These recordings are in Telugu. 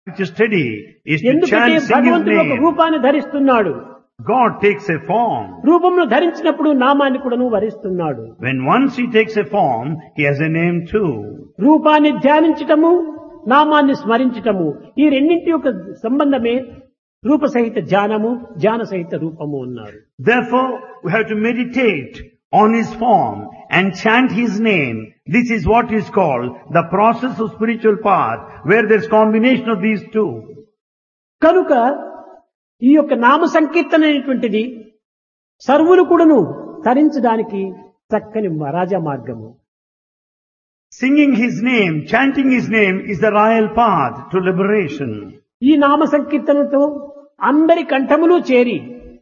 which is steady is to ఎందుకంటే chant, sing His భగవంతుడు ఒక name. రూపాన్ని ధరిస్తున్నాడు. God takes a form. రూపంలో ధరించినప్పుడు నామాన్ని కూడాను వరిస్తున్నాడు. When once He takes a form, He has a name too. రూపాన్ని ధ్యానించటము, నామాన్ని స్మరించటము, ఈ రెండింటి యొక్క సంబంధమే రూప సహిత ధ్యానము, ధ్యాన సహిత రూపము అన్నారు. Therefore, we have to meditate on His form and chant His name. This is what is called the process of spiritual path, where there is combination of these two. కనుక ఈ యొక్క నామ సంకీర్తన అనేటువంటిది సర్వులు కూడాను తరించడానికి చక్కని రాజా మార్గము. Singing His name, chanting His name is the royal path to liberation. ఈ నామ సంకీర్తనతో అందరి కంఠములు చేరి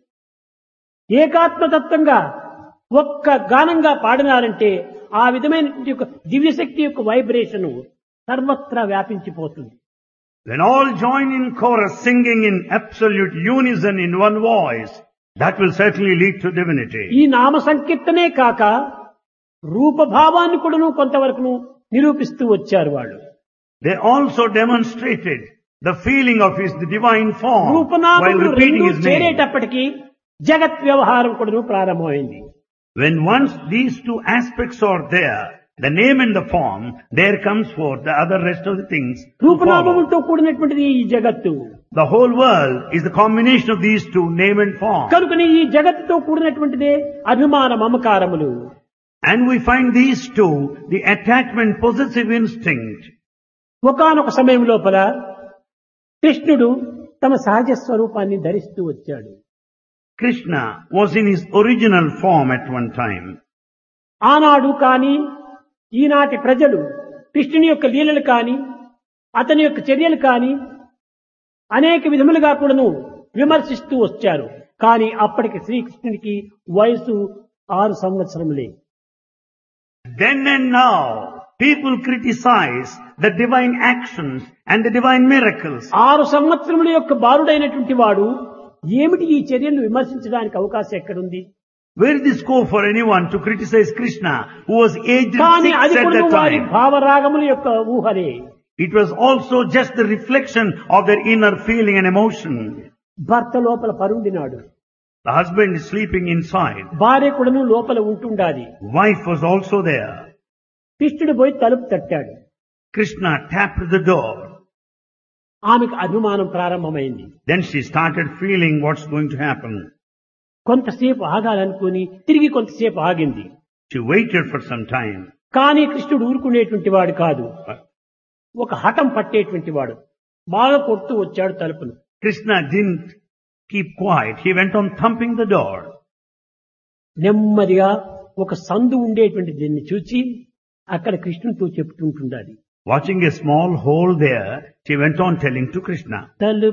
ఏకాత్మతత్వంగా ఒక్క గానంగా పాడినారంటే ఆ విధమైన యొక్క దివ్యశక్తి యొక్క వైబ్రేషన్ సర్వత్రా వ్యాపించిపోతుంది. When all join in chorus singing in absolute unison in one voice, that will certainly lead to divinity. ఈ నామ సంకీర్తనే కాక రూపభావాన్ని కూడాను కొంతవరకు నిరూపిస్తూ వచ్చారు వాళ్ళు. They also demonstrated the feeling of His divine form while రూపనామములు repeating రెండు His name. చేరేటప్పటికీ జగత్ వ్యవహారం కూడాను ప్రారంభమైంది. When once these two aspects are there, the name and the form, there comes forth the other rest of the things to follow. రూపనామములతో కూడినటువంటిది ఈ జగత్తు. The whole world is the combination of these two, name and form. కనుకనే ఈ జగత్తుతో కూడినటువంటిదే అభిమాన మమకారములు. And we find these two, the attachment, possessive instinct. ఒకానొక సమయం లోపల కృష్ణుడు తమ సహజ స్వరూపాన్ని ధరిస్తూ వచ్చాడు. Krishna was in his original form at one time. ఆనాడు కాని ఈనాటి ప్రజలు కృష్ణుని యొక్క లీలలు కాని అతని యొక్క చర్యలు కాని అనేక విధములుగా కూడాను విమర్శిస్తూ వచ్చారు. కానీ అప్పటికి శ్రీకృష్ణునికి వయసు 6 సంవత్సరములే. Then and now, people criticize the divine actions and the divine miracles. 6 సంవత్సరముల యొక్క బాలుడైనటువంటి వాడు ఏమిటి ఈ చర్యలను విమర్శించడానికి అవకాశం ఎక్కడుంది? Where is the scope for anyone to criticize Krishna, who was aged 6 కానీ అది at కూడా that వారి time? భావరాగముల యొక్క ఊహనే. It was also just the reflection of their inner feeling and emotion. భర్త లోపల పరుండినాడు, The husband is sleeping inside. భార్య కూడాను లోపల ఉంటుండాలి. Wife was also there. కృష్ణుడు పోయి తలుపు తట్టాడు. Krishna tapped the door. ఆమెకు అభిమానం ప్రారంభమైంది. Then she started feeling what's going to happen. కొంతసేపు ఆగాలనుకుని తిరిగి కొంతసేపు ఆగింది. She waited for some time. కానీ కృష్ణుడు ఊరుకునేటువంటి వాడు కాదు, ఒక హఠం పట్టేటువంటి వాడు. బాగా కొడుతూ వచ్చాడు తలుపును. Krishna didn't keep quiet. He went on thumping the door. నెమ్మదిగా ఒక సందు ఉండేటువంటి దీన్ని చూచి అక్కడ కృష్ణుడితో చెప్తుంటుండాలి. Watching a small hole there, she went on telling to Krishna.